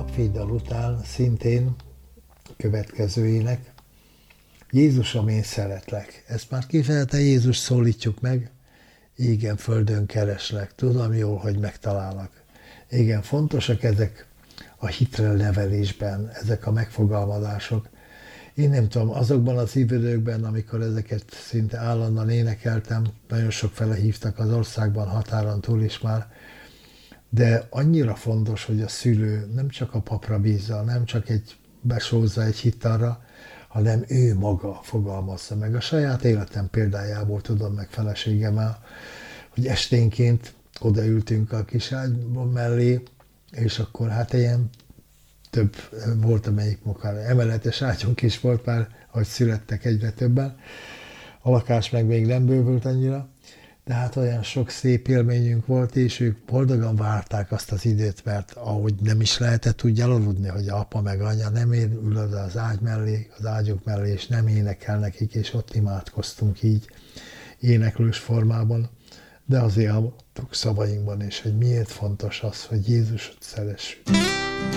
napvéddal után szintén következőjének: Jézusom, én szeretlek. Ezt már kifejezetten Jézus szólítjuk meg. Igen, földön kereslek, tudom jól, hogy megtalálnak. Igen, fontosak ezek a hitre nevelésben, ezek a megfogalmazások. Én nem tudom, azokban az időkben, amikor ezeket szinte állandóan énekeltem, nagyon sokfele hívtak az országban, határon túl is már, de annyira fontos, hogy a szülő nem csak a papra bízza, nem csak besózza egy hittarra, hanem ő maga fogalmazza meg. A saját életem példájából tudom meg feleségemmel, hogy esténként odaültünk a kis ágyban mellé, és akkor hát ilyen több volt, amelyik akár emeletes ágyunk is volt már, ahogy születtek egyre többen. A lakás meg még nem bővült annyira, de hát olyan sok szép élményünk volt, és ők boldogan várták azt az időt, mert ahogy nem is lehetett úgy elaludni, hogy apa meg anya nem ül oda az ágy mellé, az ágyuk mellé, és nem énekel nekik, és ott imádkoztunk így éneklős formában, de azért hallottuk szavainkban is, hogy miért fontos az, hogy Jézusot szeressük.